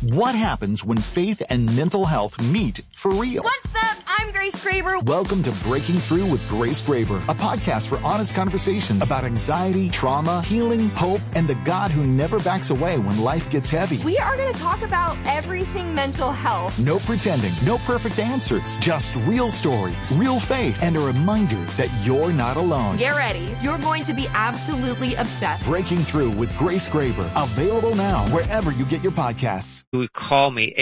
What happens when faith and mental health meet for real? What's up? I'm Grace Graber. Welcome to Breaking Through with Grace Graber, a podcast for honest conversations about anxiety, trauma, healing, hope, and the God who never backs away when life gets heavy. We are going to talk about everything mental health. No pretending, no perfect answers, just real stories, real faith, and a reminder that you're not alone. Get ready. You're going to be absolutely obsessed. Breaking Through with Grace Graber, available now wherever you get your podcasts. Call me,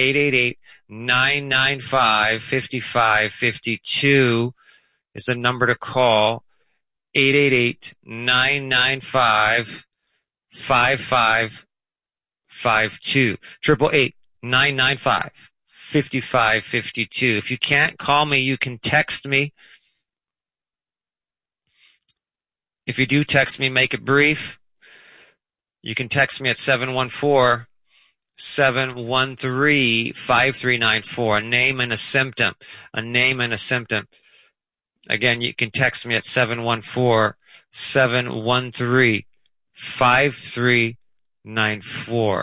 888-995-5552 is the number to call. 888-995-5552. 888-995-5552. If you can't call me, you can text me. If you do text me, make it brief. You can text me at 714-713-5394. A name and a symptom. A name and a symptom. Again, you can text me at 714-713-5394.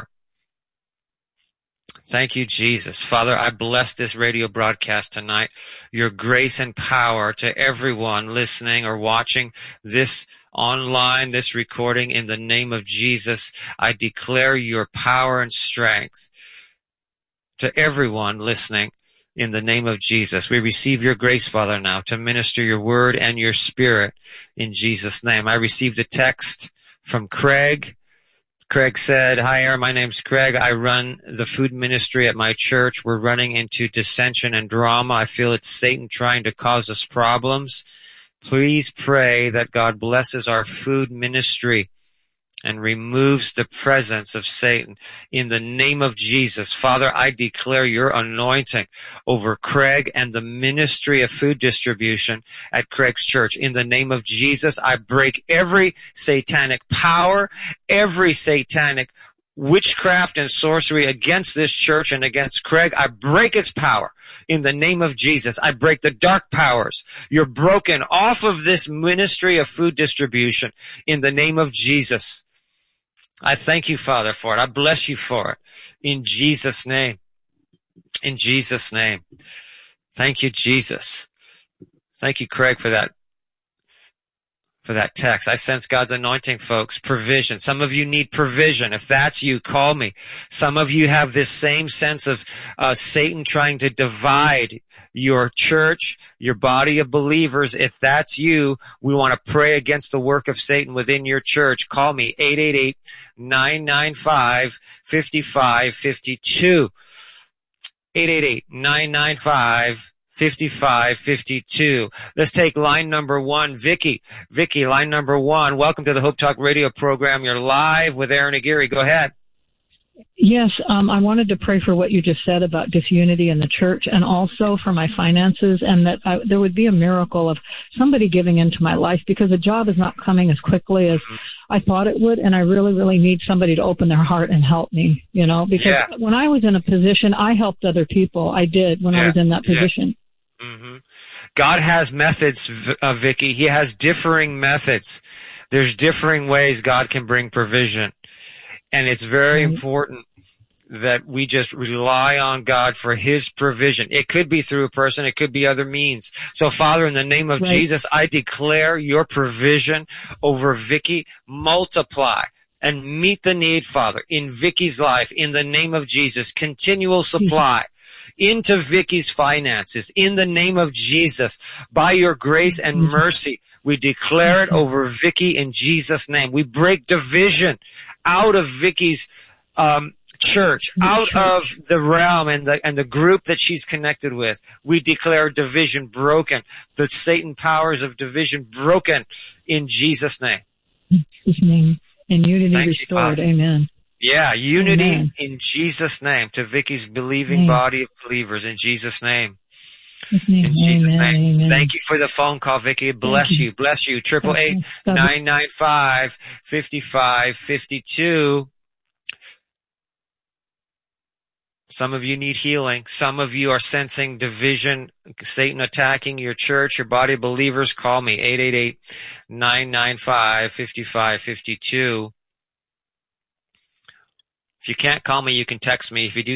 Thank you, Jesus. Father, I bless this radio broadcast tonight. Your grace and power to everyone listening or watching this online, this recording. In the name of Jesus, I declare your power and strength to everyone listening. In the name of Jesus, we receive your grace, Father, now to minister your word and your spirit in Jesus' name. I received a text from Craig. Craig said, "Hi, Aaron. My name's Craig. I run the food ministry at my church. We're running into dissension and drama. I feel it's Satan trying to cause us problems. Please pray that God blesses our food ministry and removes the presence of Satan. In the name of Jesus, Father, I declare your anointing over Craig and the ministry of food distribution at Craig's church. In the name of Jesus, I break every satanic power, every satanic witchcraft and sorcery against this church and against Craig. I break its power in the name of Jesus. I break the dark powers. You're broken off of this ministry of food distribution in the name of Jesus. I thank you, Father, for it. I bless you for it. In Jesus' name. In Jesus' name. Thank you, Jesus. Thank you, Craig, for that text. I sense God's anointing, folks. Provision. Some of you need provision. If that's you, call me. Some of you have this same sense of Satan trying to divide your church, your body of believers. If that's you, we want to pray against the work of Satan within your church. Call me, 888-995-5552. 888-995-5552. Let's take line number one. Vicky, line number one. Welcome to the Hope Talk radio program. You're live with Aaron Aguirre. Go ahead. Yes, I wanted to pray for what you just said about disunity in the church, and also for my finances, and that there would be a miracle of somebody giving into my life, because the job is not coming as quickly as I thought it would, and I really, really need somebody to open their heart and help me, because when I was in a position, I helped other people. I did when I was in that position. Mm-hmm. God has methods, Vicky. He has differing methods. There's differing ways God can bring provision. And it's very important that we just rely on God for his provision. It could be through a person. It could be other means. So, Father, in the name of Jesus, I declare your provision over Vicky. Multiply and meet the need, Father, in Vicky's life. In the name of Jesus, continual supply into Vicky's finances. In the name of Jesus, by your grace and mercy, we declare it over Vicky in Jesus' name. We break division out of Vicky's church, out of the realm and the group that she's connected with. We declare division broken, the Satan powers of division broken in Jesus' name. In Jesus' name. And unity restored. Amen. Yeah, unity in Jesus' name to Vicky's believing body of believers in Jesus' name. In Jesus' name. Amen. Thank you for the phone call, Vicky. Bless you. Bless you. 888-995-5552. Some of you need healing. Some of you are sensing division, Satan attacking your church, your body of believers. Call me, 888-995-5552. If you can't call me, you can text me. If you do